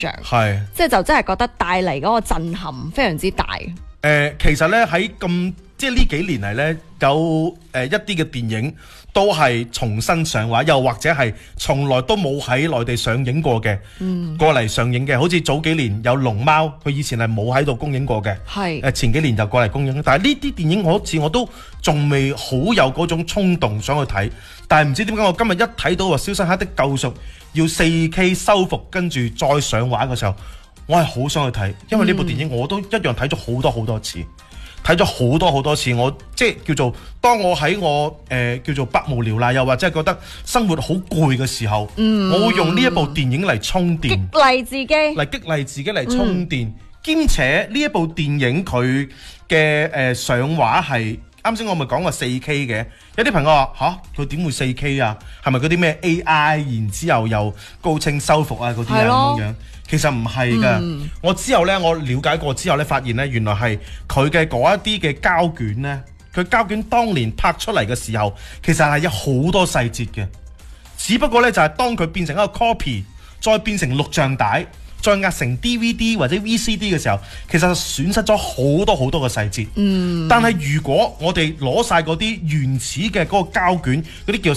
係即係就真係覺得帶嚟嗰個震撼非常之大。 其實咧喺咁即係呢幾年嚟咧，有一啲嘅電影都係重新上畫，又或者係從來都冇喺內地上映過嘅，過嚟上映嘅。好似早幾年有龍貓，佢以前係冇喺度公映過嘅， 係前幾年就過嚟公映。但係呢啲電影好似我都仲未好有嗰種衝動想去睇，但係唔知點解我今日一睇到話《肖申克的救贖》要 4K 修復，跟住再上畫嘅時候，我係好想去睇，因為呢部電影我都一樣睇咗好多次，睇咗好多次。我即係叫做當我喺我叫做百無聊賴，又或者係覺得生活好攰嘅時候，我會用呢一部電影嚟充電， 激勵自己嚟充電。兼且呢一部電影佢嘅上畫係啱先我咪講過 4K 嘅，有啲朋友話佢點會 4K 啊？係咪嗰啲咩 AI 然之後又高清修復啊嗰啲啊咁樣？其實唔係㗎，我之後呢，我了解過之後呢，發現呢，原來係佢嘅嗰一啲嘅膠卷呢，佢膠卷當年拍出嚟嘅時候，其實係有好多細節嘅，只不過呢，就係當佢變成一個 copy， 再變成錄像帶，再壓成 DVD 或者 VCD 嘅時候，其實損失咗好多嘅細節。但係如果我哋攞晒嗰啲原始嘅嗰個膠卷，嗰啲叫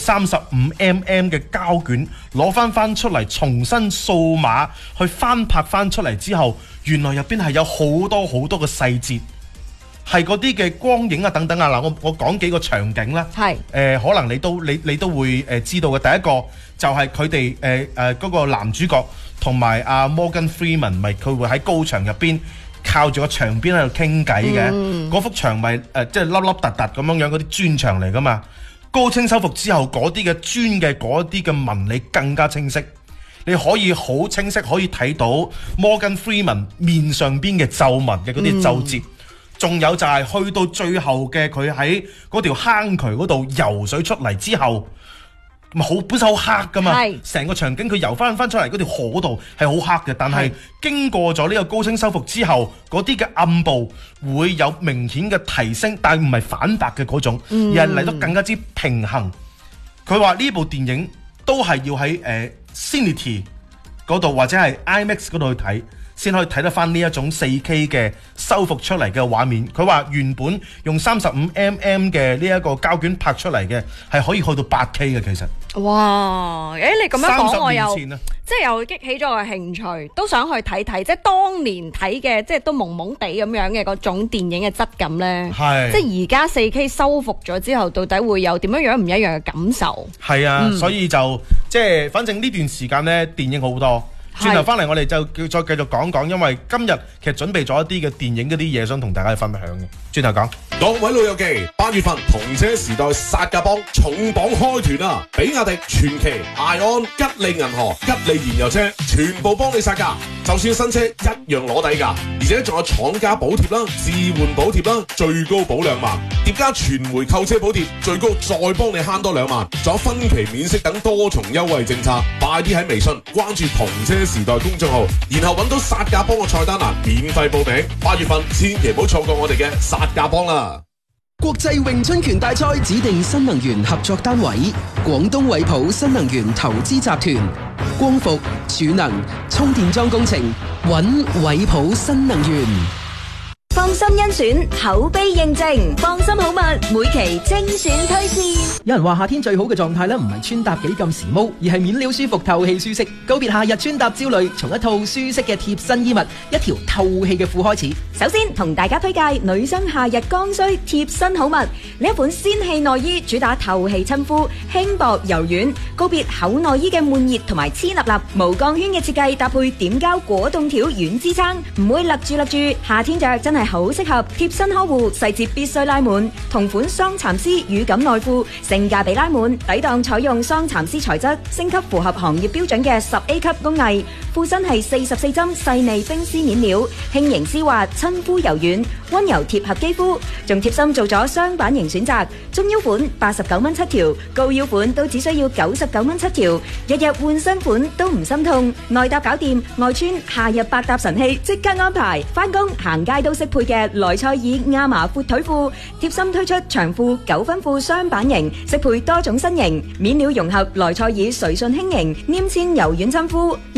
35mm 嘅膠卷，攞翻出嚟重新數碼去翻拍翻出嚟之後，原來入邊係有好多嘅細節，係嗰啲嘅光影啊等等啊。嗱，我講幾個場景啦。係可能你都會知道嘅。第一個就係佢哋嗰個男主角同埋阿 Morgan Freeman， 咪佢會喺高牆入邊靠住個牆邊喺度傾偈嘅。嗰幅牆咪即係凹凹凸凸咁樣嗰啲磚牆嚟噶嘛。高清修復之後，嗰啲嘅磚嘅嗰啲嘅紋理更加清晰，你可以好清晰可以睇到 Morgan Freeman 面上邊嘅皺紋嘅嗰啲皺褶。仲有就係去到最後嘅佢喺嗰條坑渠嗰度游水出嚟之後，本身好黑噶嘛，成個場景佢游翻出嚟嗰條河度係好黑嘅，但係經過咗呢個高清修復之後，嗰啲嘅暗部會有明顯嘅提升，但係唔係反白嘅嗰種，而係嚟到更加之平衡。佢話呢部電影都係要喺Cinity 嗰度或者係 IMAX 嗰度去睇，先可以睇得翻呢一種 4K 嘅修復出嚟嘅畫面。佢話原本用35mm 嘅呢一個膠卷拍出嚟嘅係可以去到 8K 嘅，其實。 哇！你咁樣講我又即係又激起咗我興趣，都想去睇睇，即係當年睇嘅，即係都朦朦地咁樣嘅嗰種電影嘅質感呢。係即係而家 4K 修復咗之後，到底會有點樣唔一樣嘅感受？係啊， 所以就即係反正呢段時間呢，電影好多。轉頭翻嚟，我哋就再繼續講講，因為今日其實準備咗一啲嘅電影嗰啲嘢，想同大家分享嘅。轉頭講， 各位老友記，8月份同車時代殺價幫重磅開團啊！比亞迪、傳祺、艾安、吉利銀河、吉利燃油車，全部幫你殺價，就算新車一樣攞底價，而且仲有廠家補貼啦、置換補貼啦，最高保2萬，疊加全回購車補貼，最高再幫你慳多2萬，仲有分期免息等多重優惠政策。快啲喺微信關注同車時代公眾號，然後揾到殺價幫個菜單欄免費報名。8月份千祈唔好錯過我哋嘅殺價幫啦！ 國際詠春拳大賽指定新能源合作單位：廣東惠普新能源投資集團。光伏、儲能、充電樁工程，揾惠普新能源。 放心甄選，口碑認證，放心好物，每期精選推薦。 有人話夏天最好嘅狀態咧，唔係穿搭幾咁時髦，而係面料舒服、透氣舒適。告別夏日穿搭焦慮，從一套舒適嘅貼身衣物、一條透氣嘅褲開始。 首先同大家推介女生夏日剛需貼身好物，呢一款仙氣內衣主打透氣親膚，輕薄柔軟。告別厚內衣嘅悶熱同埋黐立立，無鋼圈嘅設計搭配點膠果凍條軟支撐，唔會勒住，夏天着真係好適合貼身呵護，細節必須拉滿。同款雙蠶絲乳感內褲，性價比拉滿，抵擋採用雙蠶絲材質，升級符合行業標準嘅10A 級工藝。褲身係44針細膩冰絲面料，輕盈絲滑，親膚柔軟，溫柔貼合肌膚。仲貼心做咗雙版型選擇，中腰款89蚊7條，高腰款都只需要99蚊7條，日日換新款都唔心痛。內搭搞掂，外穿夏日百搭神器即刻安排，返工行街都適配嘅萊賽爾亞麻闊腿褲，貼心推出長褲9分褲雙版型，適配多種身形，面料融合萊賽爾垂順輕盈，黏纖柔軟親膚，亞麻透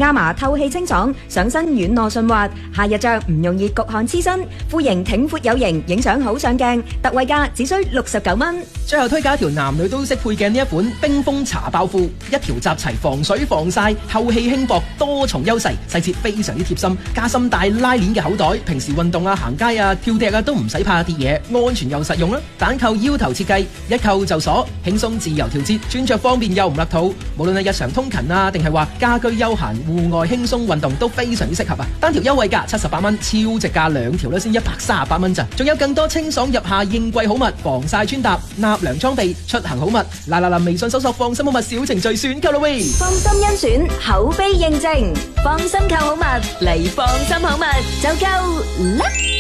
透氣清爽，上身軟糯順滑，夏日着唔容易焗汗黐身，膚型挺闊有型，影相好上鏡，特惠價只需69蚊。 最後推介一條男女都適配嘅呢一款冰封茶包褲，一條集齊防水防曬、透氣輕薄多重優勢，細節非常之貼心，加深帶拉鏈嘅口袋，平時運動啊、行街啊、跳踢啊都唔使怕跌嘢，安全又實用啦。單扣腰頭設計，一扣就鎖，輕鬆自由調節，穿着方便又唔甩肚。無論係日常通勤啊，定係話家居休閒、戶外輕鬆運動都非常之適合啊！單條優惠價78蚊，超值價兩條咧先138蚊咋，仲有更多清爽入夏應季好物，防曬穿搭、納涼裝備、出行好物，嗱，微信搜索放心好物小程序選購啦喂！ 放心甄選，口碑認證，放心購好物嚟放心好物就夠啦！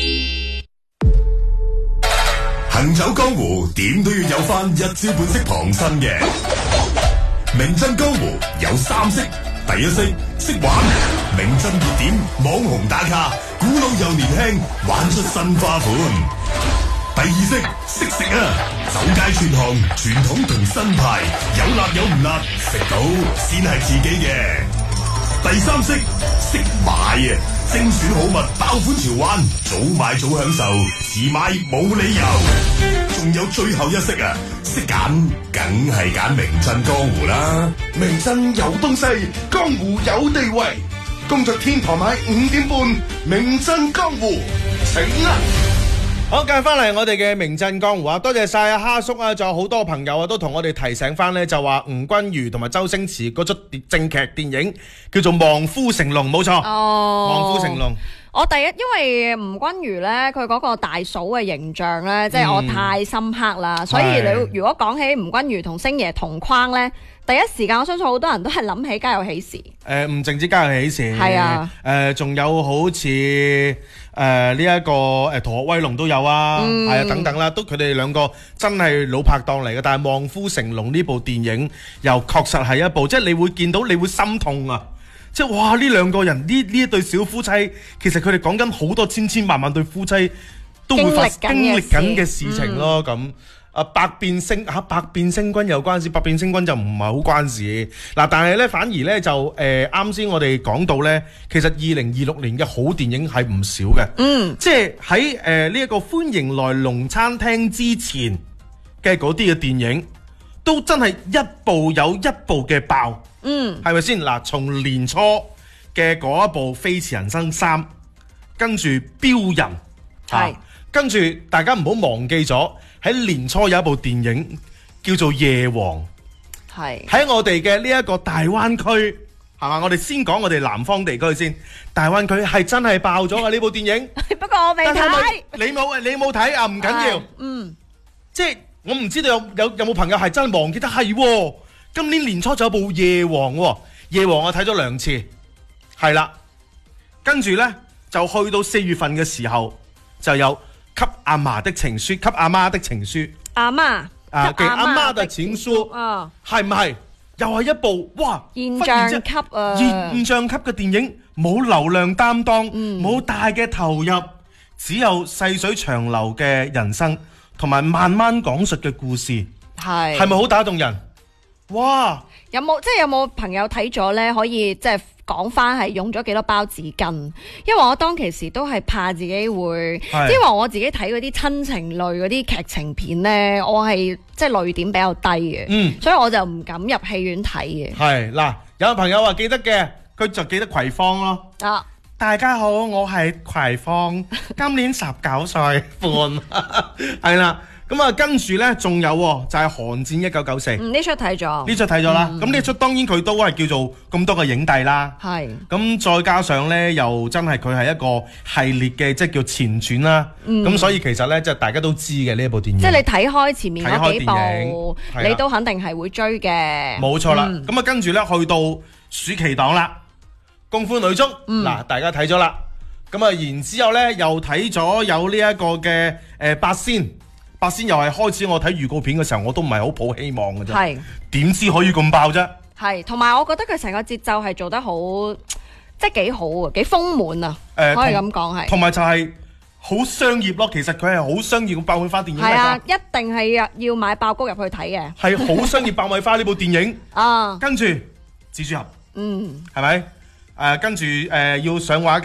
行走江湖，點都要有翻一招半式旁身嘅。名震江湖有3式，第一式識玩，名震熱點，網紅打卡，古老又年輕，玩出新花款。第二式識食啊，走街串巷，傳統同新派，有辣有唔辣，食到先係自己嘅。第三式識買啊，精選好物，爆款潮玩，早買早享受，遲買冇理由。仲有最後一式啊，識揀，梗係揀名震江湖啦。 名震有東西，江湖有地位。工作天台買5點半，名震江湖，請啦！ 好，繼續翻嚟我哋嘅名震江湖啊！多謝晒阿蝦叔啊，仲有好多朋友啊，都同我哋提醒翻呢，就話吳君如同埋周星馳嗰出正劇電影叫做《望夫成龍》，冇錯。 哦， 望夫成龍。 我第一，因為吳君如咧，佢嗰個大嫂嘅形象咧，即係我太深刻啦，所以你如果講起吳君如同星爺同框咧，第一時間我相信好多人都係諗起《家有喜事》。 唔淨止《家有喜事》， 係啊， 仲有好似呢一個《逃學威龍》都有啊，係啊，等等啦，都佢哋兩個真係老拍檔嚟嘅。但係《望夫成龍》呢部電影又確實係一部，即係你會見到你會心痛啊！即係哇！呢兩個人呢一對小夫妻，其實佢哋講緊好多千萬對夫妻都會經歷緊嘅事情咯。咁百變星君有關事，百變星君就唔係好關事嗱。但係咧，反而咧就啱先我哋講到咧，其實2026年嘅好電影係唔少嘅。即係喺呢一個歡迎來龍餐廳之前嘅嗰啲嘅電影，都真係一部有一部嘅爆。係咪先嗱？從年初嘅嗰一部《飛馳人生3》，跟住《標人》，係跟住大家唔好忘記咗喺年初有一部電影叫做《夜王》，係喺我哋嘅呢一個大灣區，係嘛？我哋先講我哋南方地區先，大灣區係真係爆咗啊！呢部電影， 不過我未睇， 你冇睇啊？唔緊要，即係我唔知道有冇朋友係真係忘記得係。今年年初就有部夜王喎，夜王我睇咗2次，係啦，跟住呢，就去到4月份嘅時候就有給阿嫲的情書，給阿媽的情書，阿媽給阿媽的情書，係唔係？又係一部哇現象級現象級嘅電影，冇流量擔當，冇大嘅投入，只有細水長流嘅人生，同埋慢慢講述嘅故事，係咪好打動人？哇！ 有冇朋友睇咗呢？可以即係講翻係用咗幾多包紙巾？因為我當其時都係怕自己會，因為我自己睇嗰啲親情類嗰啲劇情片呢，我係即係淚點比較低嘅，所以我就唔敢入戲院睇嘅。係嗱， 有朋友話記得嘅，佢就記得葵芳咯。大家好，我係葵芳，今年19歲半，係啦。咁啊，跟住呢，仲有就係《寒戰1994》。 呢出睇咗， 呢出睇咗啦。咁呢出當然佢都係叫做咁多個影帝啦。係。咁再加上呢，又真係佢係一個系列嘅，即係叫前傳啦。咁所以其實呢，即係大家都知嘅呢一部電影。即係你睇開前面嗰幾部，你都肯定係會追嘅。 冇錯啦。咁啊，跟住呢，去到暑期檔啦，《功夫女足》嗱，大家睇咗啦。咁啊，然之後呢，又睇咗有呢一個嘅八仙又係開始，我睇預告片嘅時候，我都唔係好抱希望嘅啫。係點知可以咁爆啫？ 係，同埋我覺得佢成個節奏係做得好，即係幾好啊，幾豐滿啊。可以咁講係。同埋就係好商業咯，其實佢係好商業嘅爆米花電影。係啊， 一定係要買爆谷入去睇嘅。 係好商業爆米花呢部電影啊，跟住蜘蛛俠，係咪？ 跟住要上畫。